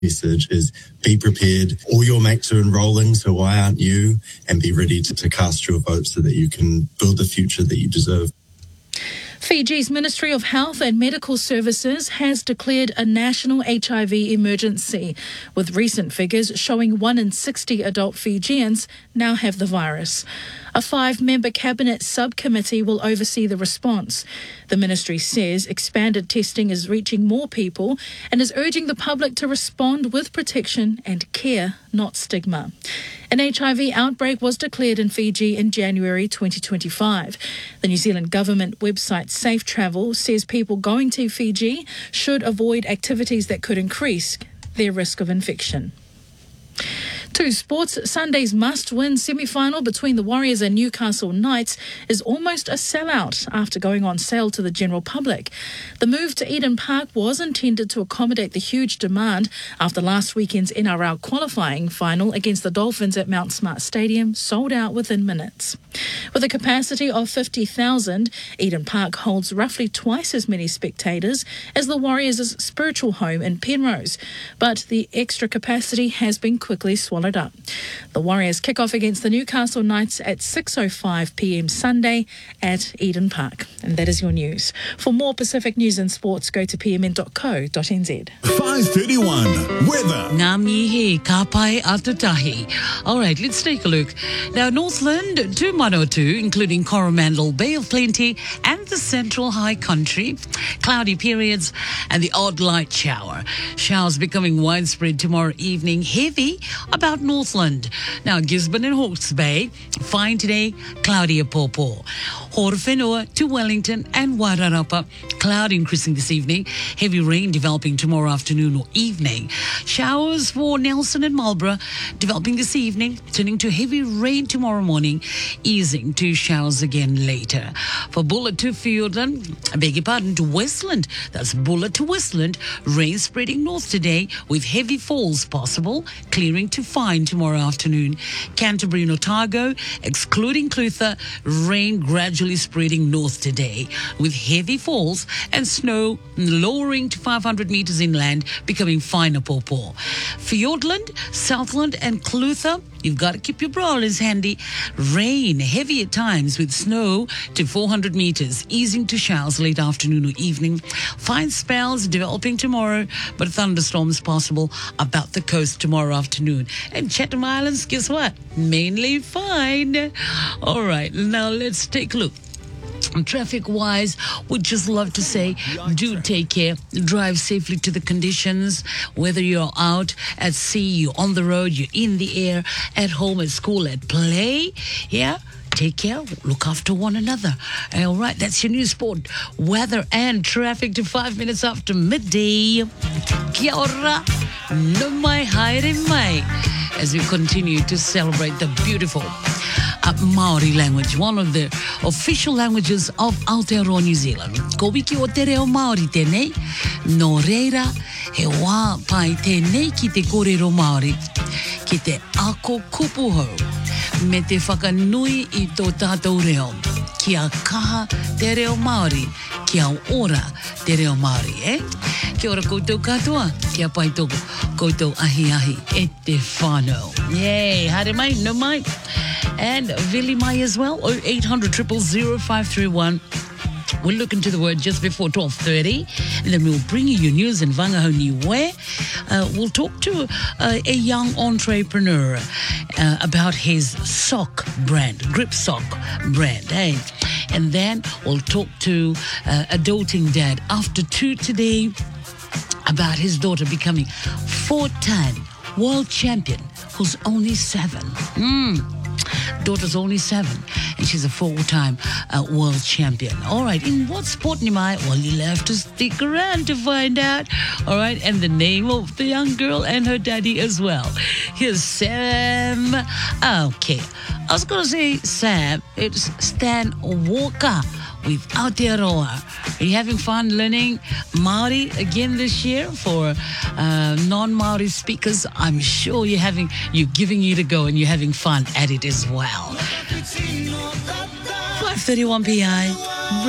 message is be prepared. All your mates are enrolling, so why aren't you? And be ready to cast your vote so that you can build the future that you deserve. Fiji's Ministry of Health and Medical Services has declared a national HIV emergency, with recent figures showing 1 in 60 adult Fijians now have the virus. A 5-member cabinet subcommittee will oversee the response. The ministry says expanded testing is reaching more people and is urging the public to respond with protection and care, not stigma. An HIV outbreak was declared in Fiji in January 2025. The New Zealand government website Safe Travel says people going to Fiji should avoid activities that could increase their risk of infection. To sports, Sunday's must-win semi-final between the Warriors and Newcastle Knights is almost a sellout after going on sale to the general public. The move to Eden Park was intended to accommodate the huge demand after last weekend's NRL qualifying final against the Dolphins at Mount Smart Stadium sold out within minutes. With a capacity of 50,000, Eden Park holds roughly twice as many spectators as the Warriors' spiritual home in Penrose, but the extra capacity has been quickly swallowed up. The Warriors kick off against the Newcastle Knights at 6:05 p.m. Sunday at Eden Park. And that is your news. For more Pacific news and sports, go to pmn.co.nz. 5:31 weather. Ngā mihi ka pai atutahi. All right, let's take a look. Now, Northland, 2 including Coromandel, Bay of Plenty, and the Central High Country. Cloudy periods and the odd light shower. Showers becoming widespread tomorrow evening. Heavy about Northland. Now, Gisborne and Hawke's Bay, fine today, cloudy a pawpaw. Horowhenua to Wellington and Wairarapa, cloud increasing this evening. Heavy rain developing tomorrow afternoon or evening. Showers for Nelson and Marlborough developing this evening, turning to heavy rain tomorrow morning, easing to showers again later. For Bulla to Fiordland, to Westland, that's Bulla to Westland, rain spreading north today with heavy falls possible, clearing to fine tomorrow afternoon. Canterbury and Otago, excluding Clutha, rain gradually spreading north today with heavy falls and snow lowering to 500 metres inland, becoming finer pawpaw. Fiordland, Southland and Clutha, you've got to keep your brolers handy. Rain heavy at times with snow to 400 metres, easing to showers late afternoon or evening. Fine spells developing tomorrow, but thunderstorms possible about the coast tomorrow afternoon. And Chatham Islands, guess what? Mainly fine. All right, now let's take a look. Traffic-wise, would just love to say, do take care. Drive safely to the conditions, whether you're out at sea, you're on the road, you're in the air, at home, at school, at play. Yeah? Take care, look after one another. All right, that's your news, sport, weather and traffic to 5 minutes after midday. Kia ora, no mai haere mai. As we continue to celebrate the beautiful Maori language, one of the official languages of Aotearoa, New Zealand. Ko wiki o te reo Maori tēnei, no reira he wā pai tēnei ki te kōrero Maori, ki te ako kupuhou, me te whakanui i tō tātou reo, kia kaha te reo Maori, kia ora te reo Maori, Kia ora koutou katoa, kia pai toko, koutou ahi e te whānau. Yay, haere mai, no mai. And Vili Mai as well, 0800 000 531. We'll look into the word just before 12:30, and then we'll bring you your news in Wangahau Niue. We'll talk to a young entrepreneur about his sock brand, Grip Sock brand, hey? And then we'll talk to a doting dad after 2 today about his daughter becoming 4-time world champion who's only 7. Daughter's only 7, and she's a 4-time world champion. All right, in what sport, Nimai? Well, you'll have to stick around to find out. All right, and the name of the young girl and her daddy as well. Here's Sam. Okay, I was going to say Sam. It's Stan Walker with Aotearoa. Are you having fun learning Māori again this year? For non-Māori speakers, I'm sure you're giving it a go and you're having fun at it as well. 5:31 p.m.